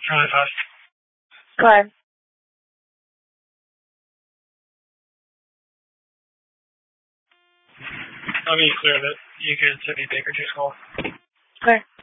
Really fast. Go ahead. Let me clear that. You could send me Baker Juice call. Okay.